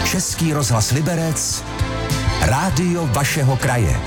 Český rozhlas Liberec, rádio vašeho kraje.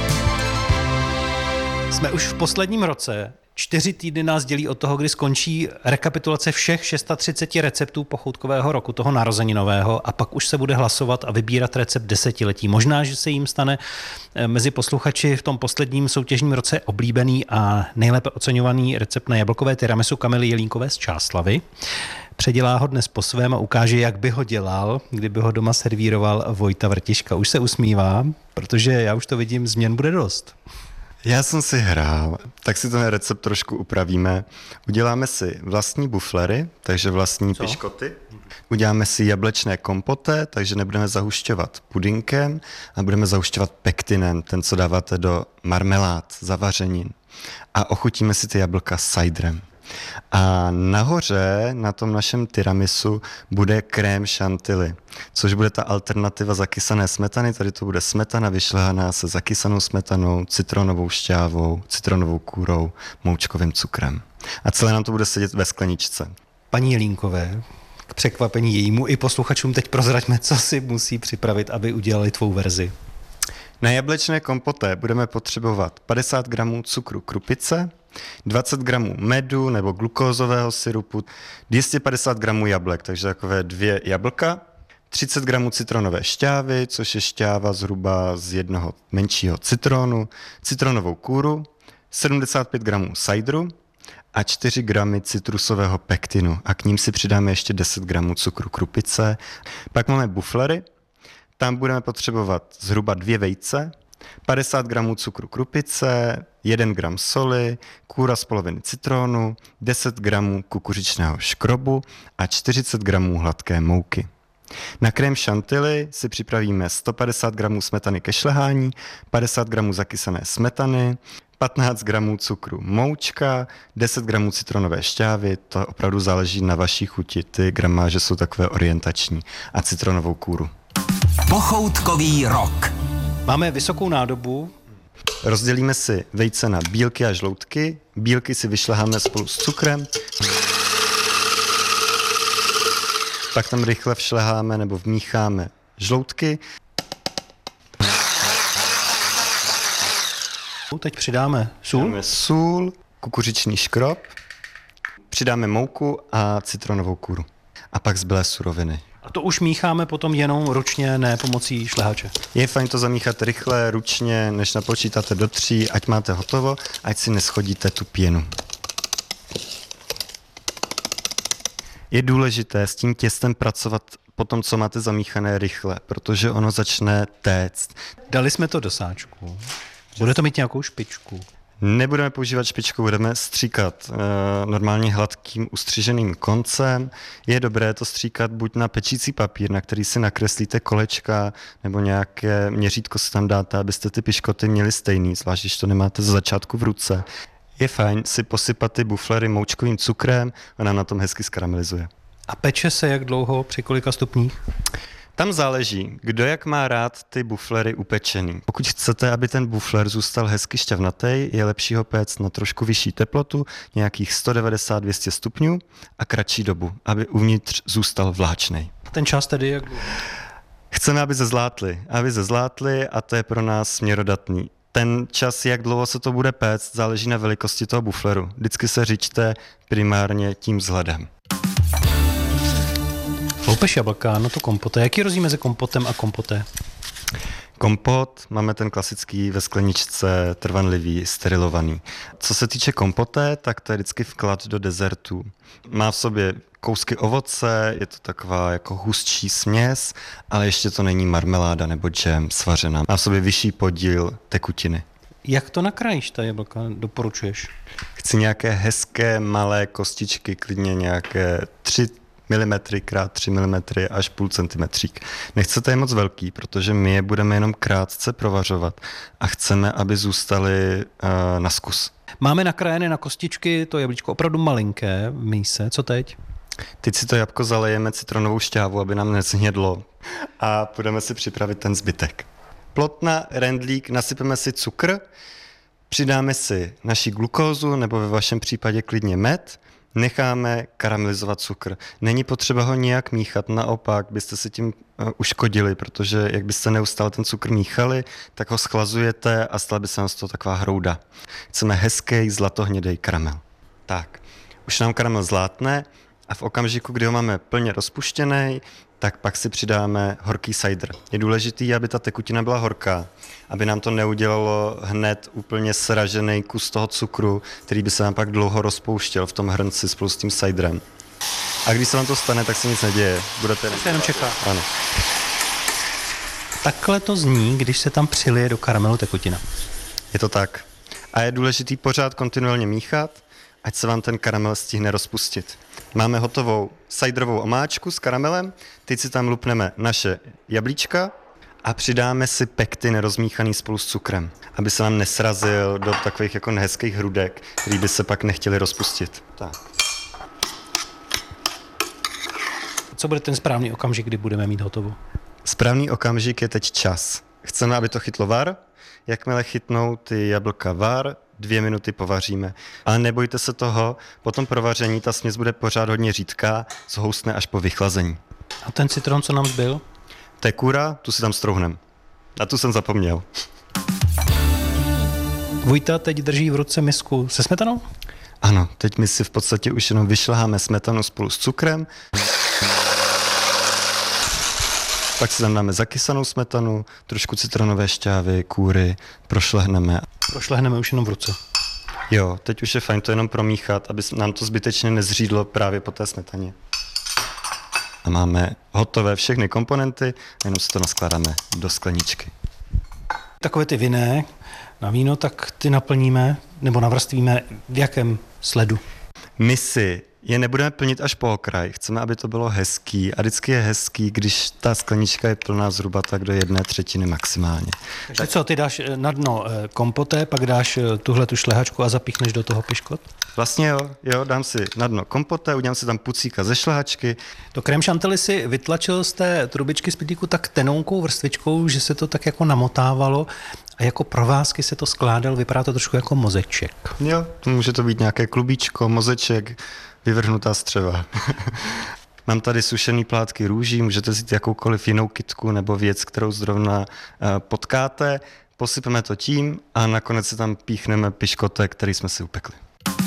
Jsme už v posledním roce. 4 týdny nás dělí od toho, kdy skončí rekapitulace všech 630 receptů pochoutkového roku, toho narozeninového, a pak už se bude hlasovat a vybírat recept desetiletí. Možná, že se jim stane mezi posluchači v tom posledním soutěžním roce oblíbený a nejlépe oceňovaný recept na jablkové tiramisu Kamily Jelínkové z Čáslavi. Předělá ho dnes po svém a ukáže, jak by ho dělal, kdyby ho doma servíroval Vojta Vrtiška. Už se usmívá, protože já už to vidím, změn bude dost. Já jsem si hrál, tak si ten recept trošku upravíme. Uděláme si vlastní buflery, takže vlastní piškoty. Uděláme si jablečné kompoté, takže nebudeme zahušťovat pudinkem a budeme zahušťovat pektinem, ten, co dáváte do marmelád, zavařenin. A ochutíme si ty jablka s ciderem. A nahoře na tom našem tiramisu bude krém chantilly, což bude ta alternativa zakysané smetany. Tady to bude smetana vyšlehaná se zakysanou smetanou, citronovou šťávou, citronovou kůrou, moučkovým cukrem. A celé nám to bude sedět ve skleničce. Paní Jelínkové, k překvapení jejímu i posluchačům teď prozraďme, co si musí připravit, aby udělali tvou verzi. Na jablečné kompoté budeme potřebovat 50 gramů cukru krupice, 20 gramů medu nebo glukózového syrupu, 250 gramů jablek, takže takové 2 jablka, 30 gramů citronové šťávy, což je šťáva zhruba z jednoho menšího citronu, citronovou kůru, 75 gramů cideru a 4 gramy citrusového pektinu. A k ním si přidáme ještě 10 gramů cukru krupice. Pak máme buflery, tam budeme potřebovat zhruba 2 vejce, 50 gramů cukru krupice, 1 gram soli, kůra z poloviny citronu, 10 gramů kukuřičného škrobu a 40 gramů hladké mouky. Na krém chantilly si připravíme 150 gramů smetany ke šlehání, 50 gramů zakysané smetany, 15 gramů cukru moučka, 10 gramů citronové šťávy, to opravdu záleží na vaší chuti, ty gramáže jsou takové orientační, a citronovou kůru. Pochoutkový rok. Máme vysokou nádobu. Rozdělíme si vejce na bílky a žloutky. Bílky si vyšleháme spolu s cukrem. Pak tam rychle všleháme nebo vmícháme žloutky. Teď přidáme sůl. Přidáme sůl, kukuřičný škrob, přidáme mouku a citronovou kůru. A pak zbylé suroviny. A to už mícháme potom jenom ručně, ne pomocí šlehače. Je fajn to zamíchat rychle, ručně, než napočítáte do 3, ať máte hotovo, ať si neschodíte tu pěnu. Je důležité s tím těstem pracovat po tom, co máte zamíchané, rychle, protože ono začne téct. Dali jsme to do sáčku. Bude to mít nějakou špičku? Nebudeme používat špičku, budeme stříkat normálně hladkým ustřiženým koncem. Je dobré to stříkat buď na pečící papír, na který si nakreslíte kolečka, nebo nějaké měřítko si tam dáte, abyste ty piškoty měli stejný, zvlášť když to nemáte z začátku v ruce. Je fajn si posypat ty buflery moučkovým cukrem, ona na tom hezky skaramelizuje. A peče se jak dlouho, při kolika stupních? Tam záleží, kdo jak má rád ty buflery upečený. Pokud chcete, aby ten bufler zůstal hezky šťavnatý, je lepší ho péct na trošku vyšší teplotu, nějakých 190-200 stupňů a kratší dobu, aby uvnitř zůstal vláčnej. Ten čas tedy jak dlouho? Chceme, aby zezlátly a to je pro nás směrodatný. Ten čas, jak dlouho se to bude péct, záleží na velikosti toho bufleru. Vždycky se řiďte primárně tím vzhledem. Loupeš jablka, no to kompoté. Jaký je rozdíl mezi kompotem a kompoté? Kompot, máme ten klasický ve skleničce, trvanlivý, sterilovaný. Co se týče kompoté, tak to je vždycky vklad do dezertů. Má v sobě kousky ovoce, je to taková jako hustší směs, ale ještě to není marmeláda nebo džem svařená. Má v sobě vyšší podíl tekutiny. Jak to nakrájíš, ta jablka, doporučuješ? Chci nějaké hezké malé kostičky, klidně nějaké 3 mm x 3 mm až půl centimetřík. Nechcete je moc velký, protože my je budeme jenom krátce provařovat a chceme, aby zůstaly na zkus. Máme nakrájené na kostičky to jablíčko opravdu malinké v míse. Co teď? Teď si to jabko zalejeme citronovou šťávou, aby nám nezhnědlo, a budeme si připravit ten zbytek. Plotna, rendlík, nasypeme si cukr, přidáme si naši glukózu, nebo ve vašem případě klidně med, necháme karamelizovat cukr. Není potřeba ho nijak míchat, naopak byste si tím uškodili, protože jak byste neustále ten cukr míchali, tak ho schlazujete a stala by se nám z toho taková hrouda. Chceme hezký zlatohnědej karamel. Tak, už nám karamel zlátne a v okamžiku, kdy ho máme plně rozpuštěný, tak pak si přidáme horký cider. Je důležitý, aby ta tekutina byla horká, aby nám to neudělalo hned úplně sražený kus toho cukru, který by se nám pak dlouho rozpouštěl v tom hrnci spolu s tím ciderem. A když se vám to stane, tak se nic neděje. Budete jenom čekat. Ano. Takhle to zní, když se tam přilije do karamelu tekutina. Je to tak. A je důležitý pořád kontinuálně míchat, ať se vám ten karamel stihne rozpustit. Máme hotovou ciderovou omáčku s karamelem, teď si tam lupneme naše jablíčka a přidáme si pektin rozmíchaný spolu s cukrem, aby se nám nesrazil do takových jako nehezkých hrudek, který by se pak nechtěli rozpustit. Tak. Co bude ten správný okamžik, kdy budeme mít hotovo? Správný okamžik je teď čas. Chceme, aby to chytlo var. Jakmile chytnou ty jablka var, 2 minuty povaříme. Ale nebojte se toho, po tom provaření ta směs bude pořád hodně řídká, zhoustne až po vychlazení. A ten citron, co nám zbyl? To je kůra, tu si tam strouhnem. Na tu jsem zapomněl. Vojta teď drží v ruce misku se smetanou? Ano, teď my si v podstatě už jenom vyšleháme smetanu spolu s cukrem. Pak si tam dáme zakysanou smetanu, trošku citronové šťávy, kůry, prošlehneme. Prošlehneme už jenom v ruce. Jo, teď už je fajn to jenom promíchat, aby nám to zbytečně nezřídlo právě po té smetaně. A máme hotové všechny komponenty, jenom si to naskládáme do skleničky. Takové ty vinné na víno, tak ty naplníme nebo navrstvíme v jakém sledu? My si je nebudeme plnit až po okraj. Chceme, aby to bylo hezký. A vždycky je hezký, když ta sklenička je plná zhruba tak do 1/3 maximálně. Takže co, ty dáš na dno kompoté, pak dáš tuhle tu šlehačku a zapíchneš do toho piškot? Vlastně jo, dám si na dno kompoté, udělám si tam pucíka ze šlehačky. To krém chantilly si vytlačil z té trubičky z pytlíku tak tenonkou vrstvičkou, že se to tak jako namotávalo a jako provázky se to skládal, vypadá to trošku jako mozeček. Jo, může to být nějaké klubíčko, mozeček, vyvrhnutá střeva. Mám tady sušený plátky růží, můžete vzít jakoukoliv jinou kytku nebo věc, kterou zrovna potkáte. Posypeme to tím a nakonec si tam píchneme piškotek, který jsme si upekli.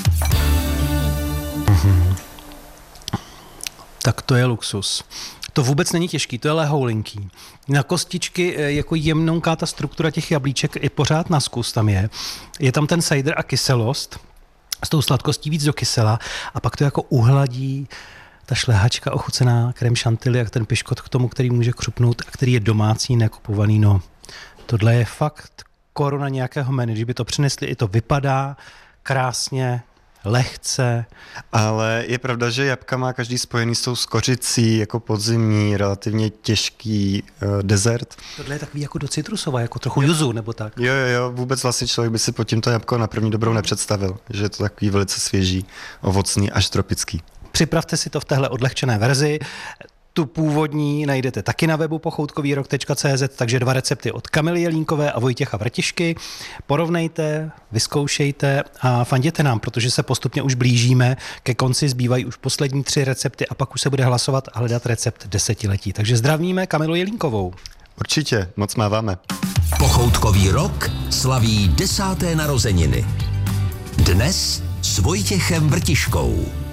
Tak to je luxus. To vůbec není těžký, to je lehoulinký. Na kostičky jako jemnonká ta struktura těch jablíček i pořád na zkus tam je. Je tam ten cider a kyselost, s tou sladkostí víc do kysela a pak to jako uhladí ta šlehačka ochucená krém chantilly a ten piškot k tomu, který může křupnout a který je domácí, nekupovaný. No, tohle je fakt koruna nějakého menu. Když by to přinesli, i to vypadá krásně, lehce. Ale je pravda, že jabka má každý spojený s tou skořicí, jako podzimní, relativně těžký dezert. Tohle je takový jako do citrusova, jako trochu juzu, nebo tak. Jo, vůbec vlastně člověk by si pod tímto jabko na první dobrou nepředstavil, že je to takový velice svěží, ovocný, až tropický. Připravte si to v téhle odlehčené verzi. Tu původní najdete taky na webu pochoutkovýrok.cz, takže 2 recepty od Kamily Jelínkové a Vojtěcha Vrtišky. Porovnejte, vyzkoušejte a fanděte nám, protože se postupně už blížíme ke konci, zbývají už poslední 3 recepty a pak už se bude hlasovat a hledat recept desetiletí. Takže zdravíme Kamilu Jelínkovou. Určitě, moc máváme. Pochoutkový rok slaví 10. narozeniny. Dnes s Vojtěchem Vrtiškou.